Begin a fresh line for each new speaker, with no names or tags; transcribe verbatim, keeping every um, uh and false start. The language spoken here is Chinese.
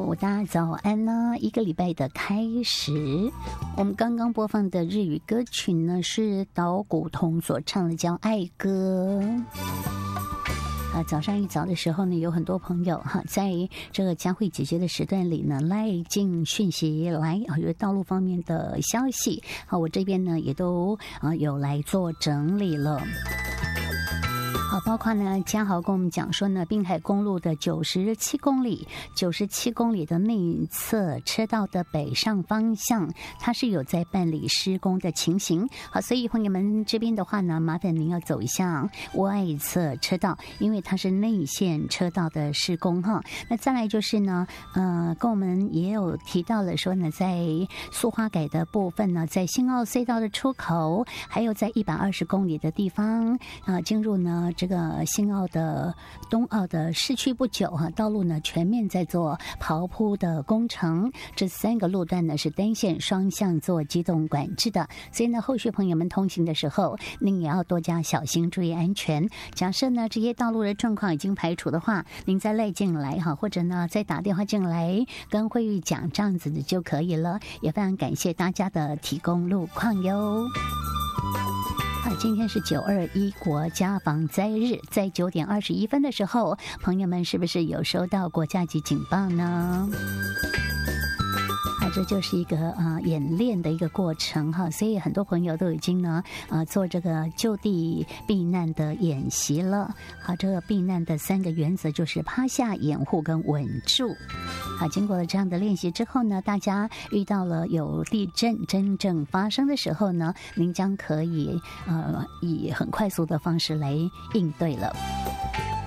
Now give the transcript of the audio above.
午，大家早安呢！一个礼拜的开始，我们刚刚播放的日语歌曲呢是岛谷瞳所唱的，叫《爱歌》。啊，早上一早的时候呢，有很多朋友哈，在这个佳慧姐姐的时段里呢，赖进讯息来啊，有道路方面的消息，好，我这边呢也都啊有来做整理了。好，包括呢，嘉豪跟我们讲说呢，滨海公路的九十七公里，九十七公里的内侧车道的北上方向，它是有在办理施工的情形。好，所以朋友们这边的话呢，麻烦您要走一下外侧车道，因为它是内线车道的施工哈。那再来就是呢，呃，跟我们也有提到了说呢，在苏花改的部分呢，在新澳隧道的出口，还有在一百二十公里的地方啊、呃，进入呢。这个新澳的东澳的市区不久哈，道路呢全面在做刨铺的工程，这三个路段呢是单线双向做机动管制的，所以呢后续朋友们通行的时候，您也要多加小心，注意安全。假设呢这些道路的状况已经排除的话，您再赖进来哈，或者呢再打电话进来跟慧玉讲，这样子的就可以了。也非常感谢大家的提供路况哟。好，今天是九二一国家防灾日，在九点二十一分的时候，朋友们是不是有收到国家级警报呢？啊，这就是一个呃演练的一个过程哈，所以很多朋友都已经呢呃做这个就地避难的演习了。好，这个避难的三个原则就是趴下、掩护跟稳住。好，经过了这样的练习之后呢，大家遇到了有地震真正发生的时候呢，您将可以呃以很快速的方式来应对了。